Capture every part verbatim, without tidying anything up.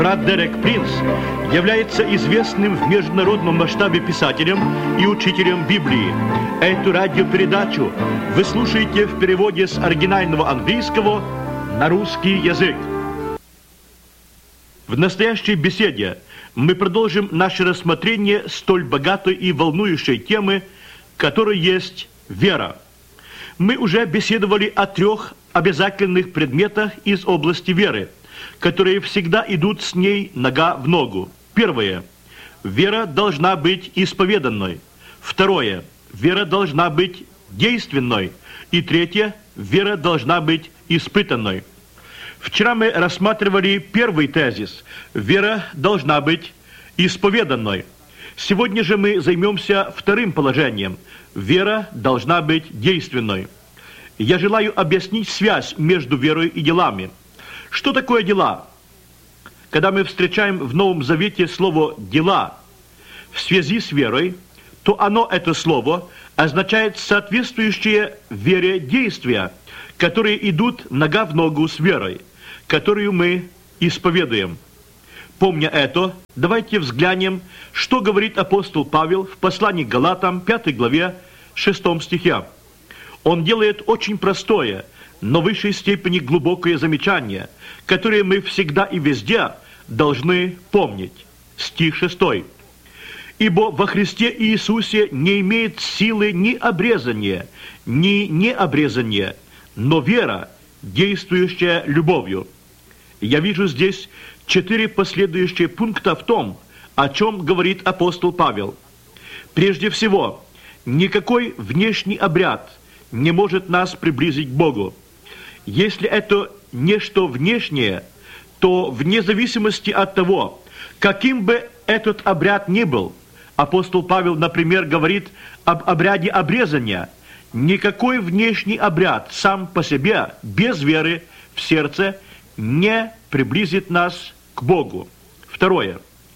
Брат Дерек Принц является известным в международном масштабе писателем и учителем Библии. Эту радиопередачу вы слушаете в переводе с оригинального английского на русский язык. В настоящей беседе мы продолжим наше рассмотрение столь богатой и волнующей темы, которой есть вера. Мы уже беседовали о трех обязательных предметах из области веры, которые всегда идут с ней нога в ногу. Первое. Вера должна быть исповеданной. Второе. Вера должна быть действенной. И третье. Вера должна быть испытанной. Вчера мы рассматривали первый тезис. Вера должна быть исповеданной. Сегодня же мы займемся вторым положением. Вера должна быть действенной. Я желаю объяснить связь между верой и делами. Что такое дела? Когда мы встречаем в Новом Завете слово «дела» в связи с верой, то оно, это слово, означает соответствующие вере действия, которые идут нога в ногу с верой, которую мы исповедуем. Помня это, давайте взглянем, что говорит апостол Павел в послании к Галатам, пятой главе, шестом стихе. Он делает очень простое, но в высшей степени глубокое замечание, которое мы всегда и везде должны помнить. Стих шестой. «Ибо во Христе Иисусе не имеет силы ни обрезания, ни необрезания, но вера, действующая любовью». Я вижу здесь четыре последующие пункта в том, о чем говорит апостол Павел. Прежде всего, никакой внешний обряд не может нас приблизить к Богу. Если это нечто внешнее, то вне зависимости от того, каким бы этот обряд ни был, апостол Павел, например, говорит об обряде обрезания, никакой внешний обряд сам по себе, без веры в сердце, не приблизит нас к Богу. Второе.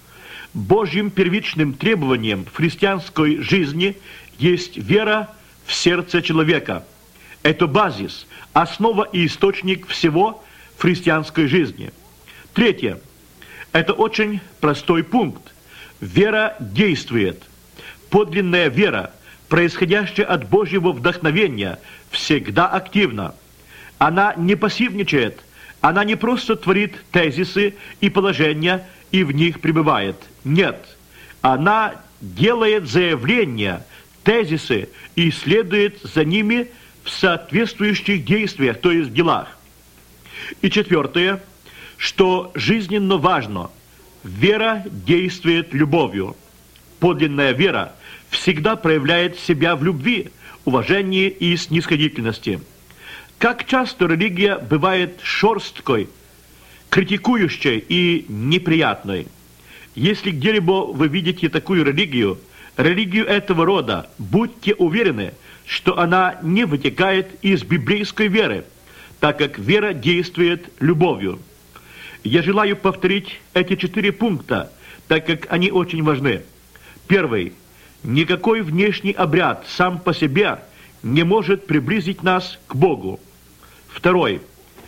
Божьим первичным требованием в христианской жизни есть вера в сердце человека. Это базис, основа и источник всего в христианской жизни. Третье. Это очень простой пункт. Вера действует. Подлинная вера, происходящая от Божьего вдохновения, всегда активна. Она не пассивничает, она не просто творит тезисы и положения и в них пребывает. Нет. Она делает заявления, тезисы и следует за ними в соответствующих действиях, то есть в делах. И четвертое, что жизненно важно, вера действует любовью. Подлинная вера всегда проявляет себя в любви, уважении и снисходительности. Как часто религия бывает шерсткой, критикующей и неприятной. Если где-либо вы видите такую религию, религию этого рода, будьте уверены, что она не вытекает из библейской веры, так как вера действует любовью. Я желаю повторить эти четыре пункта, так как они очень важны. Первый. Никакой внешний обряд сам по себе не может приблизить нас к Богу. Второй.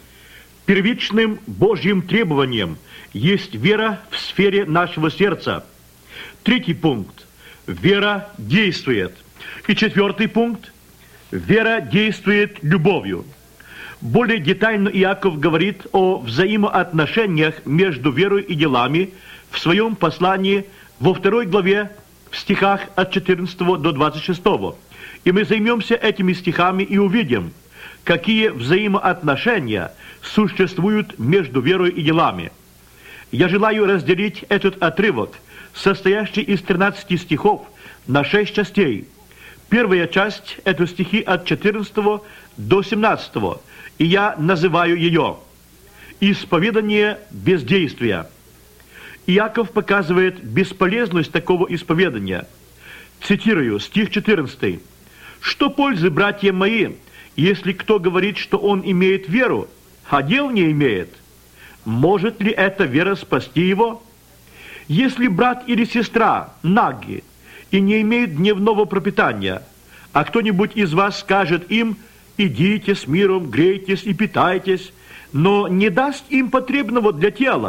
Первичным Божьим требованием есть вера в сфере нашего сердца. Третий пункт. Вера действует. И четвертый пункт. Вера действует любовью. Более детально Иаков говорит о взаимоотношениях между верой и делами в своем послании во второй главе в стихах от четырнадцатого до двадцать шестого. И мы займемся этими стихами и увидим, какие взаимоотношения существуют между верой и делами. Я желаю разделить этот отрывок, состоящий из тринадцати стихов, на шесть частей. Первая часть – это стихи от четырнадцатого до семнадцатого, и я называю ее «Исповедание бездействия». Иаков показывает бесполезность такого исповедания. Цитирую стих четырнадцатый. «Что пользы, братья мои, если кто говорит, что он имеет веру, а дел не имеет? Может ли эта вера спасти его? Если брат или сестра наги и не имеют дневного пропитания, а кто-нибудь из вас скажет им: идите с миром, грейтесь и питайтесь, но не даст им потребного для тела,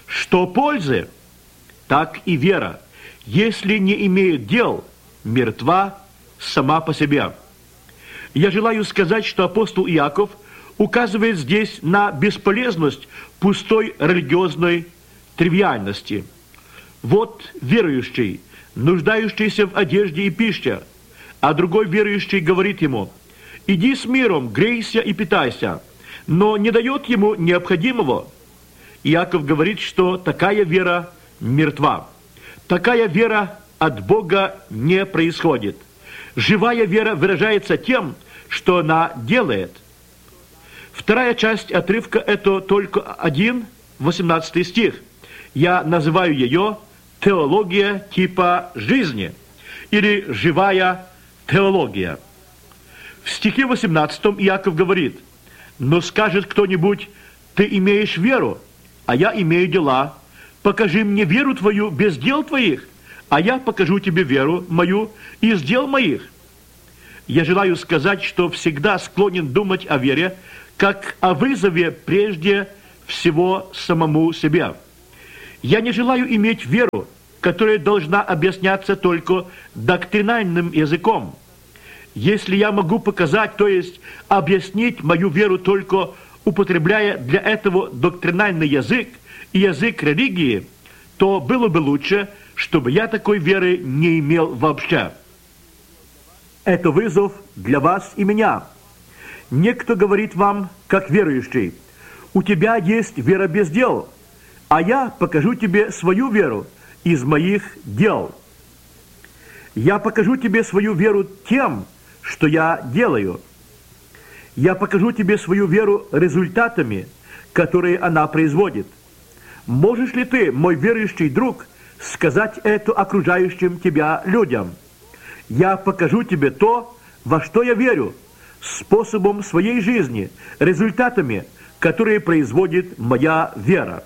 Что пользы, так и вера, если не имеет дел, мертва сама по себе. Я желаю сказать, что апостол Иаков указывает здесь на бесполезность пустой религиозной тривиальности. Вот верующий, нуждающийся в одежде и пище, а другой верующий говорит ему: «Иди с миром, грейся и питайся», но не дает ему необходимого. Иаков говорит, что такая вера мертва. Такая вера от Бога не происходит. Живая вера выражается тем, что она делает. Вторая часть отрывка – это только один, восемнадцатый стих. Я называю ее «теология типа жизни» или «живая теология». В стихе восемнадцатом Иаков говорит: «Но скажет кто-нибудь: ты имеешь веру, а я имею дела. Покажи мне веру твою без дел твоих, а я покажу тебе веру мою из дел моих». Я желаю сказать, что всегда склонен думать о вере как о вызове прежде всего самому себе. Я не желаю иметь веру, которая должна объясняться только доктринальным языком. Если я могу показать, то есть объяснить мою веру только употребляя для этого доктринальный язык и язык религии, то было бы лучше, чтобы я такой веры не имел вообще. Это вызов для вас и меня. Некто говорит вам, как верующий: у тебя есть вера без дел, а я покажу тебе свою веру из моих дел. Я покажу тебе свою веру тем, что я делаю. Я покажу тебе свою веру результатами, которые она производит. Можешь ли ты, мой верующий друг, сказать это окружающим тебя людям? Я покажу тебе то, во что я верю, способом своей жизни, результатами, которые производит моя вера.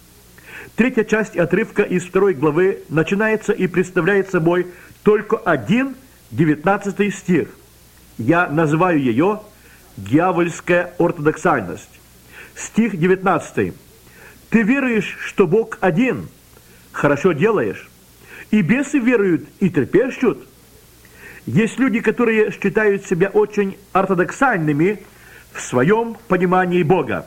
Третья часть отрывка из второй главы начинается и представляет собой только один, девятнадцатый стих. Я называю ее «дьявольская ортодоксальность». Стих девятнадцатый. «Ты веруешь, что Бог один? Хорошо делаешь. И бесы веруют и трепещут». Есть люди, которые считают себя очень ортодоксальными в своем понимании Бога.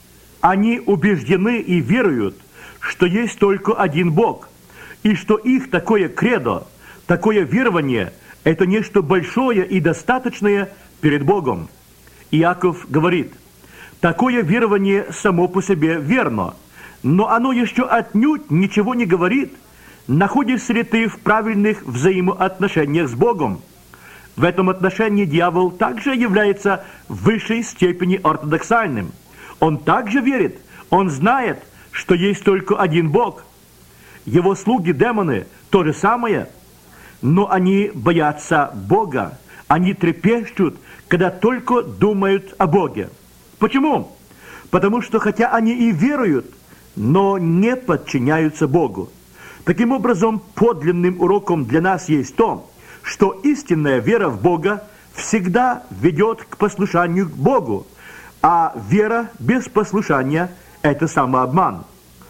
Они убеждены и веруют, что есть только один Бог, и что их такое кредо, такое верование – это нечто большое и достаточное перед Богом. Иаков говорит: такое верование само по себе верно, но оно еще отнюдь ничего не говорит, находишься ли ты в правильных взаимоотношениях с Богом. В этом отношении дьявол также является в высшей степени ортодоксальным. Он также верит, он знает, что есть только один Бог. Его слуги-демоны – то же самое, но они боятся Бога, они трепещут, когда только думают о Боге. Почему? Потому что хотя они и веруют, но не подчиняются Богу. Таким образом, подлинным уроком для нас есть то, что истинная вера в Бога всегда ведет к послушанию к Богу, а вера без послушания – это самообман.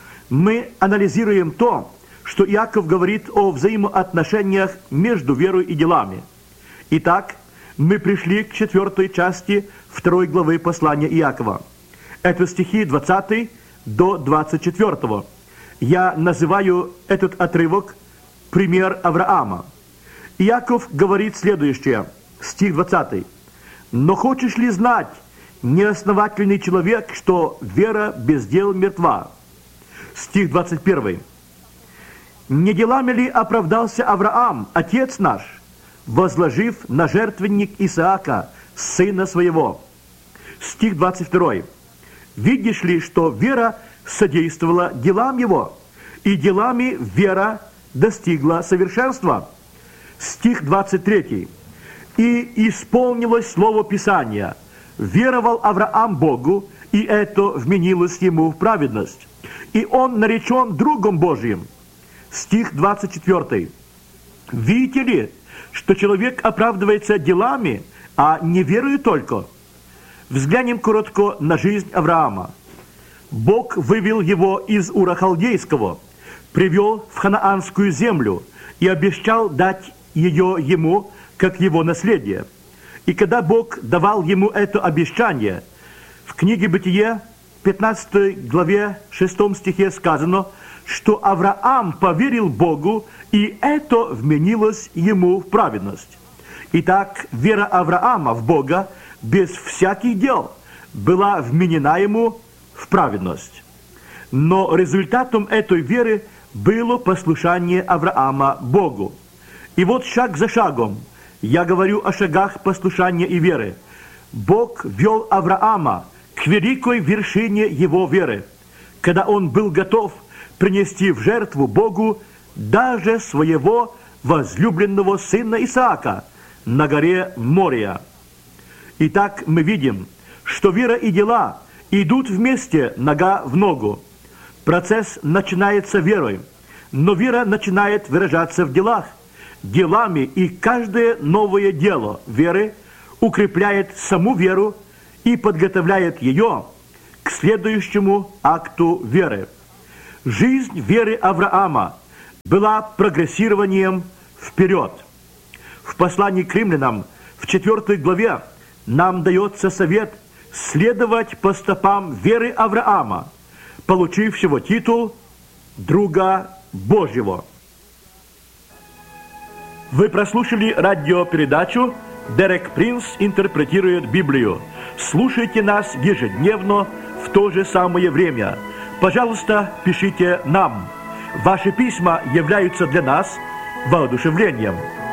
Мы анализируем то, что Иаков говорит о взаимоотношениях между верой и делами. Итак, мы пришли к четвертой части второй главы послания Иакова. Это стихи двадцатый до двадцать четвёртого. Я называю этот отрывок «Пример Авраама». Иаков говорит следующее, стих двадцатый. «Но хочешь ли знать, неосновательный человек, что вера без дел мертва?» Стих двадцать первый. «Не делами ли оправдался Авраам, отец наш, возложив на жертвенник Исаака, сына своего?» Стих двадцать второй. «Видишь ли, что вера содействовала делам его, и делами вера достигла совершенства?» Стих двадцать третий. «И исполнилось слово Писания: веровал Авраам Богу, и это вменилось ему в праведность, и он наречен другом Божьим». Стих двадцать четвёртый. «Видите ли, что человек оправдывается делами, а не верою только?» Взглянем коротко на жизнь Авраама. Бог вывел его из Ура Халдейского, привел в ханаанскую землю и обещал дать ее ему, как его наследие. И когда Бог давал ему это обещание, в книге Бытие, пятнадцатой главе, шестом стихе сказано, что Авраам поверил Богу, и это вменилось ему в праведность. Итак, вера Авраама в Бога без всяких дел была вменена ему в праведность. Но результатом этой веры было послушание Авраама Богу. И вот шаг за шагом я говорю о шагах послушания и веры. Бог вел Авраама к великой вершине его веры, когда он был готов принести в жертву Богу даже своего возлюбленного сына Исаака на горе Мория. Итак, мы видим, что вера и дела идут вместе, нога в ногу. Процесс начинается верой, но вера начинает выражаться в делах. Делами, и каждое новое дело веры укрепляет саму веру и подготовляет ее к следующему акту веры. Жизнь веры Авраама была прогрессированием вперед. В послании к римлянам в четвертой главе нам дается совет следовать по стопам веры Авраама, получившего титул «Друга Божьего». Вы прослушали радиопередачу «Дерек Принц интерпретирует Библию». Слушайте нас ежедневно в то же самое время. Пожалуйста, пишите нам. Ваши письма являются для нас воодушевлением.